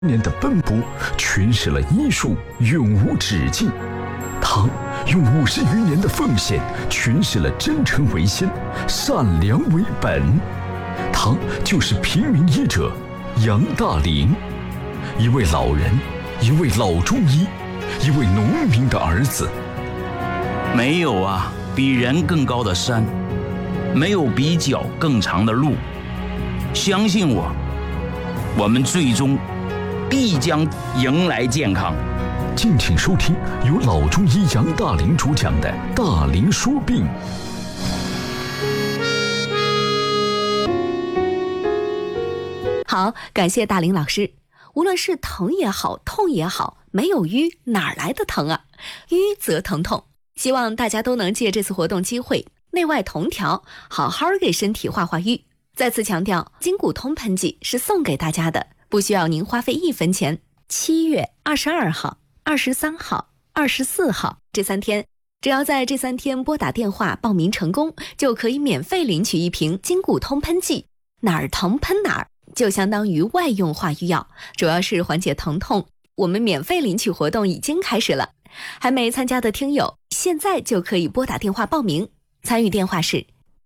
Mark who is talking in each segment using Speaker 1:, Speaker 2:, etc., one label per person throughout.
Speaker 1: 年的奔波，诠释了艺术永无止境。他用50余年的奉献，诠释了真诚为先，善良为本。他就是平民医者杨大林，一位老人，一位老中医，一位农民的儿子。
Speaker 2: 没有啊，比人更高的山，没有比脚更长的路。相信我，我们最终必将迎来健康。
Speaker 1: 敬请收听由老中医杨大林主讲的《大林说病》。
Speaker 3: 好，感谢大林老师。无论是疼也好，痛也好，没有瘀哪来的疼啊？瘀则疼痛。希望大家都能借这次活动机会，内外同调，好好给身体化化瘀。再次强调，筋骨通喷剂是送给大家的，不需要您花费1分钱。7月22号、23号、24号这3天，只要在这3天拨打电话报名成功，就可以免费领取1瓶筋骨通喷剂，哪儿疼喷哪儿，就相当于外用化瘀药，主要是缓解疼痛。我们免费领取活动已经开始了，还没参加的听友现在就可以拨打电话报名，参与电话是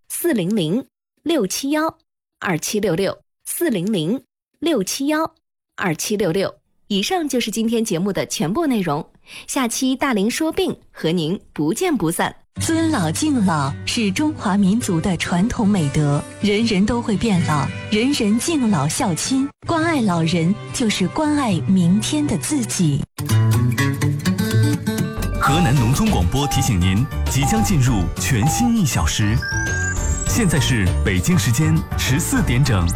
Speaker 3: 400-671-2766，400-671-2766。以上就是今天节目的全部内容，下期大林说病和您不见不散。
Speaker 4: 尊老敬老是中华民族的传统美德，人人都会变老，人人敬老孝亲，关爱老人就是关爱明天的自己。
Speaker 5: 河南农村广播提醒您，即将进入全新1小时，现在是北京时间14点整。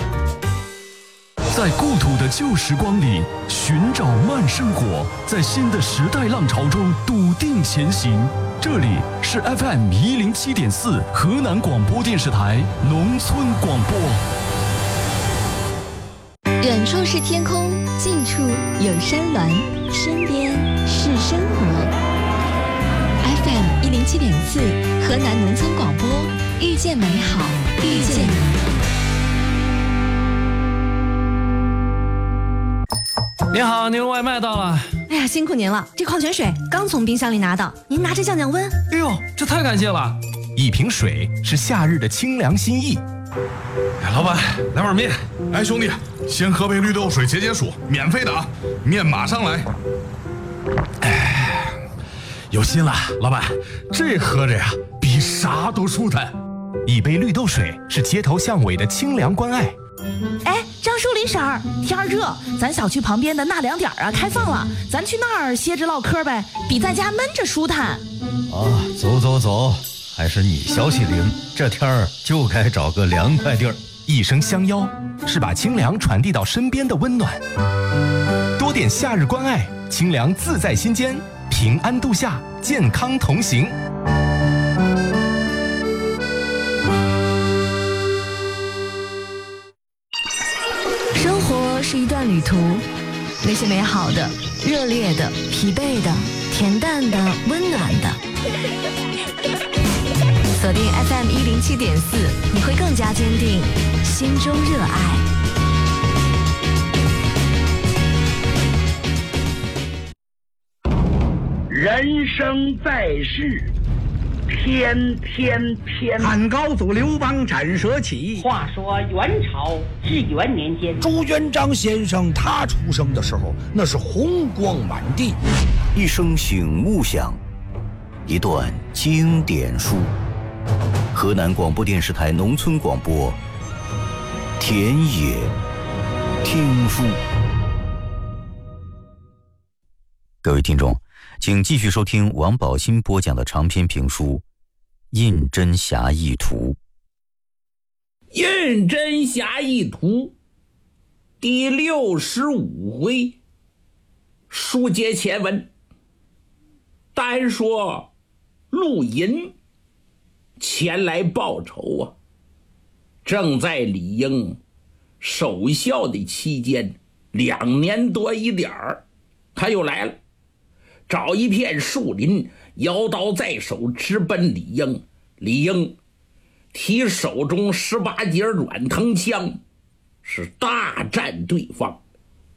Speaker 5: 在故土的旧时光里寻找慢生活，在新的时代浪潮中笃定前行。这里是 FM 107.4河南广播电视台农村广播。
Speaker 6: 远处是天空，近处有山峦，身边是生活。FM 107.4河南农村广播，遇见美好，遇见你。
Speaker 7: 您好，您外卖到了。
Speaker 8: 哎呀，辛苦您了，这矿泉水刚从冰箱里拿到，您拿着降降温。
Speaker 7: 哎呦，这太感谢了！
Speaker 5: 一瓶水是夏日的清凉心意。
Speaker 9: 哎，老板，来碗面。哎，兄弟，先喝杯绿豆水解解暑，免费的啊，面马上来。哎，有心了，老板，这喝着呀，比啥都舒坦。
Speaker 5: 一杯绿豆水是街头巷尾的清凉关爱。
Speaker 8: 哎，张淑林婶儿，天儿热，咱小区旁边的纳凉点啊开放了，咱去那儿歇着唠嗑呗，比在家闷着舒坦。
Speaker 10: 走走走，还是你消息灵，这天儿就该找个凉快地儿。
Speaker 5: 一声相邀，是把清凉传递到身边的温暖。多点夏日关爱，清凉自在心间，平安度夏，健康同行。
Speaker 8: 生活是一段旅途，那些美好的、热烈的、疲惫的、恬淡的、温暖的。锁定 FM 107.4，你会更加坚定心中热爱。
Speaker 11: 人生在世，天天偏。
Speaker 12: 汉高祖刘邦斩蛇起。
Speaker 13: 话说元朝至元年间，
Speaker 14: 朱元璋先生他出生的时候，那是红光满地。
Speaker 15: 一声醒目响，一段经典书。河南广播电视台农村广播，田野听书。各位听众，请继续收听王宝新播讲的长篇评书《胤禛侠义图》。
Speaker 16: 胤禛侠义图第65回，书接前文。单说陆寅前来报仇啊，正在李应守孝的期间，2年多一点儿，他又来了，找一片树林，摇刀在手，直奔李应。李应提手中18节软藤枪，是大战对方。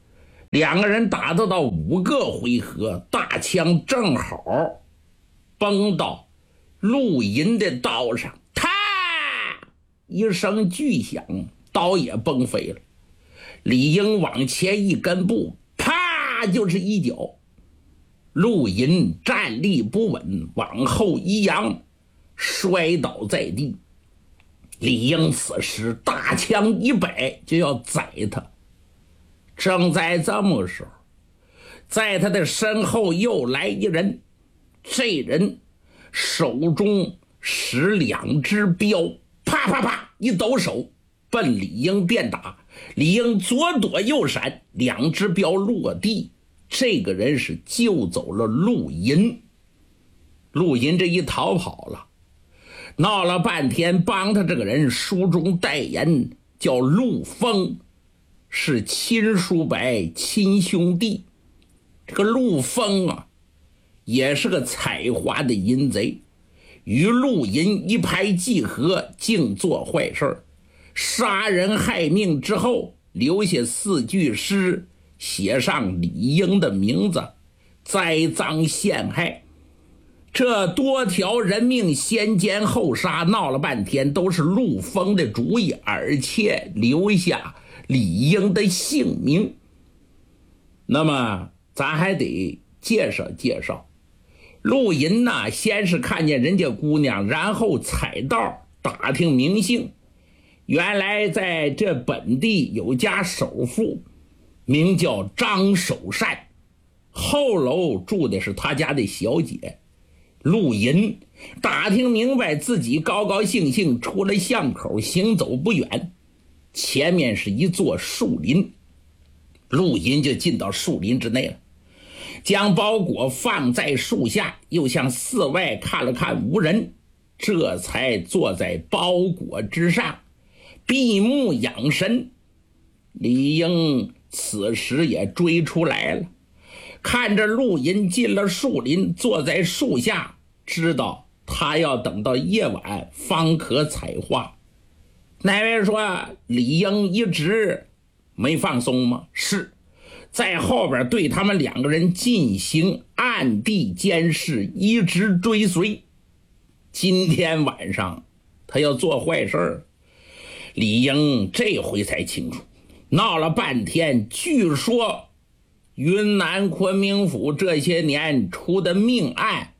Speaker 16: 两个人打斗到5个回合，大枪正好崩到陆银的刀上，啪一声巨响，刀也崩飞了。李英往前一跟步，啪就是一脚。陆银站立不稳，往后一扬，摔倒在地。李英此时大枪一摆，就要宰他。正在这么时候，在他的身后又来一人，这人手中使2只镖，啪啪啪一抖手，奔李英便打。李英左躲右闪，2只镖落地，这个人是救走了陆银。陆银这一逃跑了，闹了半天，帮他这个人书中代言叫陆丰，是亲叔伯亲兄弟。这个陆丰啊，也是个采花的淫贼，与陆银一拍即合，净做坏事，杀人害命之后，留下4句诗，写上李英的名字，栽赃陷害。这多条人命先奸后杀，闹了半天都是陆丰的主意，而且留下李英的姓名。那么咱还得介绍介绍，陆银呐，先是看见人家姑娘，然后采道打听名姓。原来在这本地有家首富，名叫张守善，后楼住的是他家的小姐。陆银打听明白，自己高高兴兴出了巷口，行走不远，前面是一座树林，陆银就进到树林之内了，将包裹放在树下，又向四外看了看无人，这才坐在包裹之上闭目养神。李英此时也追出来了，看着陆银进了树林，坐在树下，知道他要等到夜晚方可采花。那位说李英一直没放松吗？是，在后边对他们2个人进行暗地监视，一直追随。今天晚上他要做坏事，李英这回才清楚。闹了半天，据说云南昆明府这些年出的命案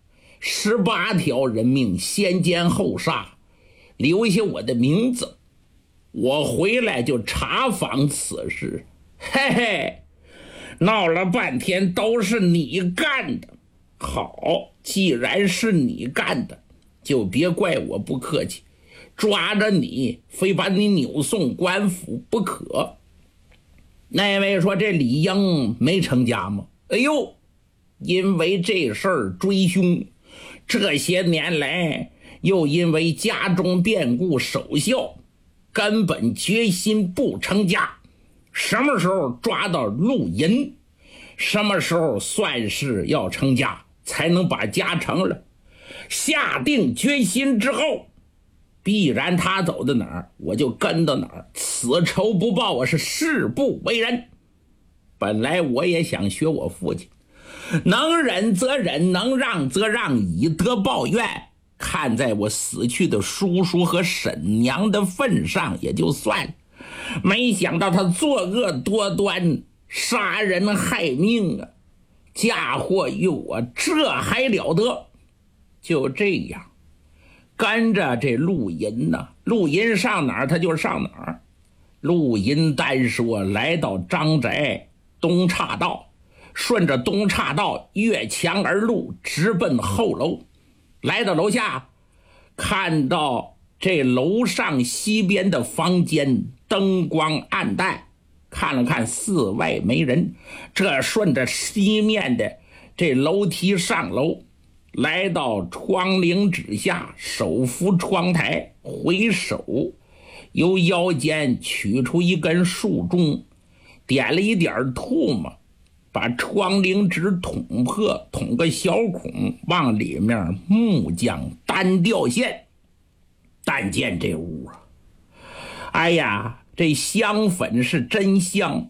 Speaker 16: 18条人命先奸后杀，留下我的名字。我回来就查访此事，嘿嘿，闹了半天都是你干的。好，既然是你干的，就别怪我不客气，抓着你非把你扭送官府不可。那位说这李英没成家吗？哎呦，因为这事儿追凶，这些年来又因为家中变故守孝，根本决心不成家。什么时候抓到陆银，什么时候算是要成家，才能把家成了。下定决心之后，必然他走到哪儿我就跟到哪儿，此仇不报我是誓不为人。本来我也想学我父亲，能忍则忍，能让则让，以德报怨。看在我死去的叔叔和婶娘的份上也就算了，没想到他作恶多端，杀人害命啊，嫁祸于我，这还了得。就这样跟着这陆银呢，陆银上哪儿他就上哪儿。陆银单说来到张宅东岔道，顺着东岔道越墙而入，直奔后楼。来到楼下，看到这楼上西边的房间灯光暗淡，看了看四外没人，这顺着西面的这楼梯上楼，来到窗棂之下，手扶窗台，回手由腰间取出一根树钟，点了一点唾沫，把窗棂纸捅破，捅个小孔，往里面木匠单吊线。但见这屋啊，哎呀，这香粉是真香，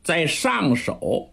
Speaker 16: 再上手。